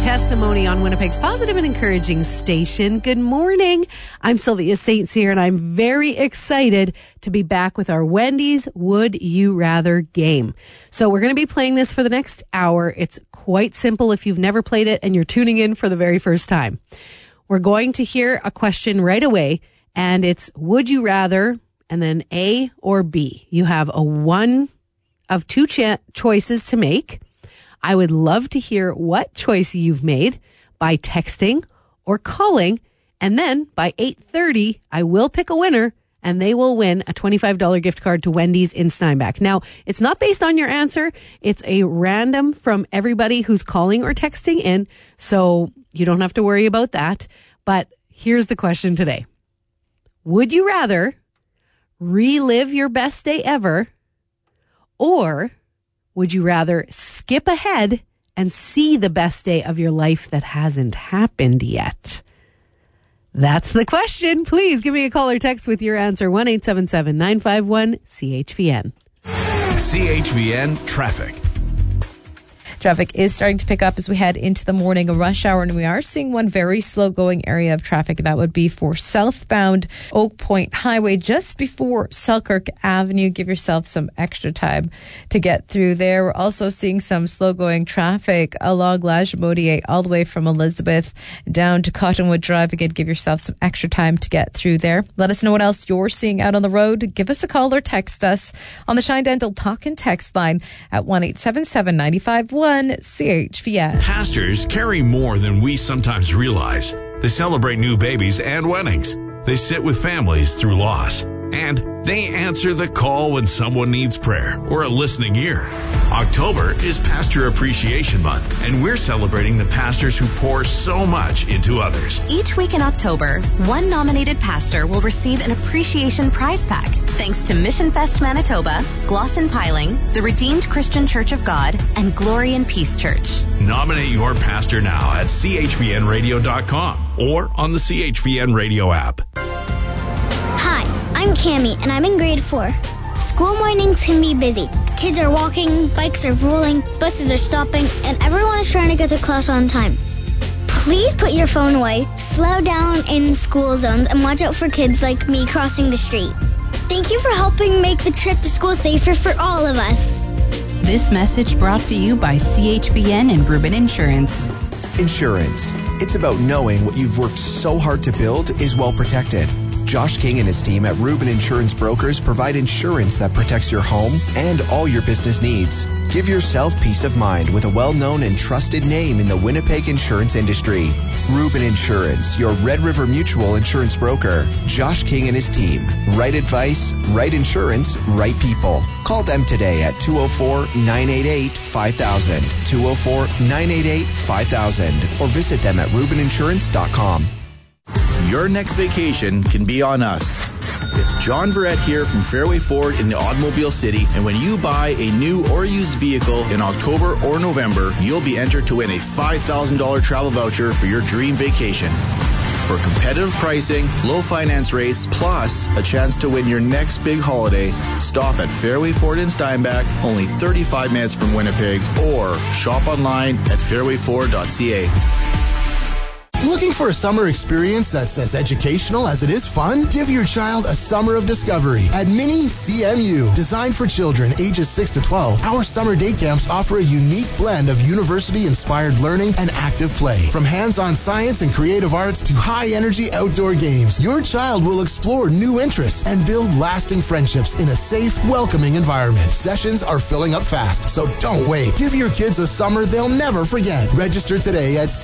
Testimony on Winnipeg's positive and encouraging station. Good morning. I'm Sylvia St. Cyr, and I'm very excited to be back with our Wendy's Would You Rather game. So we're going to be playing this for the next hour. It's quite simple if you've never played it and you're tuning in for the very first time. We're going to hear a question right away, and it's would you rather, and then A or B. You have a one of two choices to make. I would love to hear what choice you've made by texting or calling. And then by 8:30, I will pick a winner and they will win a $25 gift card to Wendy's in Steinbach. Now, it's not based on your answer. It's a random from everybody who's calling or texting in. So you don't have to worry about that. But here's the question today. Would you rather relive your best day ever, or would you rather skip ahead and see the best day of your life that hasn't happened yet? That's the question. Please give me a call or text with your answer. 1-877-951-CHVN. CHVN Traffic. Traffic is starting to pick up as we head into the morning rush hour, and we are seeing one very slow going area of traffic. That would be for southbound Oak Point Highway just before Selkirk Avenue. Give yourself some extra time to get through there. We're also seeing some slow going traffic along Lagimodiere all the way from Elizabeth down to Cottonwood Drive. Again, give yourself some extra time to get through there. Let us know what else you're seeing out on the road. Give us a call or text us on the Shine Dental Talk and Text line at 1-877-951. CHVN. Pastors carry more than we sometimes realize. They celebrate new babies and weddings. They sit with families through loss. And they answer the call when someone needs prayer or a listening ear. October is Pastor Appreciation Month, and we're celebrating the pastors who pour so much into others. Each week in October, one nominated pastor will receive an appreciation prize pack, thanks to Mission Fest Manitoba, Glosson Piling, the Redeemed Christian Church of God, and Glory and Peace Church. Nominate your pastor now at chvnradio.com or on the CHVN Radio app. Hi, I'm Cammie, and I'm in grade 4. School mornings can be busy. Kids are walking, bikes are rolling, buses are stopping, and everyone is trying to get to class on time. Please put your phone away, slow down in school zones, and watch out for kids like me crossing the street. Thank you for helping make the trip to school safer for all of us. This message brought to you by CHVN and Rubin Insurance. Insurance. It's about knowing what you've worked so hard to build is well protected. Josh King and his team at Rubin Insurance Brokers provide insurance that protects your home and all your business needs. Give yourself peace of mind with a well-known and trusted name in the Winnipeg insurance industry. Rubin Insurance, your Red River Mutual insurance broker. Josh King and his team. Right advice, right insurance, right people. Call them today at 204-988-5000, 204-988-5000, or visit them at rubininsurance.com. Your next vacation can be on us. It's John Verrett here from Fairway Ford in the Automobile City, and when you buy a new or used vehicle in October or November, you'll be entered to win a $5,000 travel voucher for your dream vacation. For competitive pricing, low finance rates, plus a chance to win your next big holiday, stop at Fairway Ford in Steinbach, only 35 minutes from Winnipeg, or shop online at fairwayford.ca. Looking for a summer experience that's as educational as it is fun? Give your child a summer of discovery at Mini CMU. Designed for children ages 6 to 12, our summer day camps offer a unique blend of university-inspired learning and active play. From hands-on science and creative arts to high-energy outdoor games, your child will explore new interests and build lasting friendships in a safe, welcoming environment. Sessions are filling up fast, so don't wait. Give your kids a summer they'll never forget. Register today at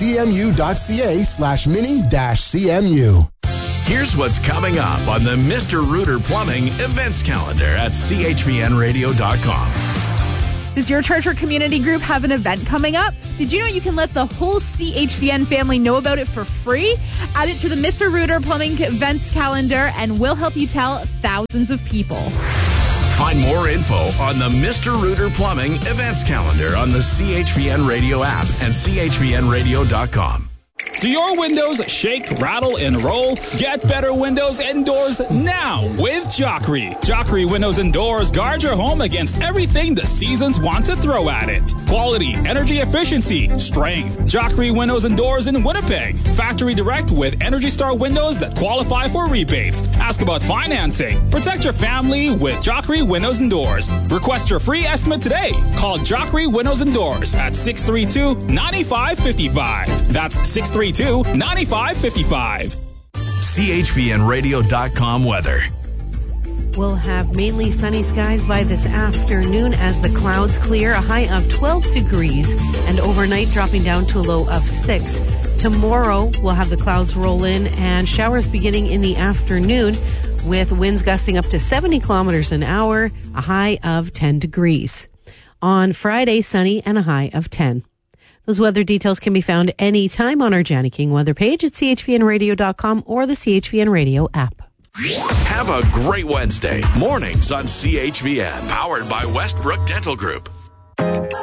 cmu.ca/mini-CMU. Here's what's coming up on the Mr. Rooter Plumbing events calendar at chvnradio.com. Does your church or community group have an event coming up? Did you know you can let the whole CHVN family know about it for free? Add it to the Mr. Rooter Plumbing events calendar and we'll help you tell thousands of people. Find more info on the Mr. Rooter Plumbing events calendar on the CHVN Radio app and chvnradio.com. Do your windows shake, rattle, and roll? Get better windows and doors now with Jockry. Jockry Windows and Doors guard your home against everything the seasons want to throw at it. Quality, energy efficiency, strength. Jockry Windows and Doors in Winnipeg. Factory direct with Energy Star windows that qualify for rebates. Ask about financing. Protect your family with Jockry Windows and Doors. Request your free estimate today. Call Jockry Windows and Doors at 632-9555. That's 632-9555. CHVNradio.com weather. We'll have mainly sunny skies by this afternoon as the clouds clear, a high of 12 degrees, and overnight dropping down to a low of 6. Tomorrow, we'll have the clouds roll in and showers beginning in the afternoon with winds gusting up to 70 kilometers an hour, a high of 10 degrees. On Friday, sunny and a high of 10. Those weather details can be found anytime on our Jani King weather page at chvnradio.com or the CHVN Radio app. Have a great Wednesday. Mornings on CHVN. Powered by Westbrook Dental Group.